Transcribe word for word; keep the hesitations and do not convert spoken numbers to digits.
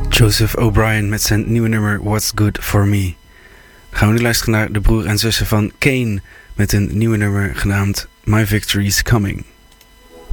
Joseph O'Brien met zijn nieuwe nummer What's Good For Me. Gaan we nu luisteren naar de broer en zussen van Kane met een nieuwe nummer genaamd My Victory's Coming.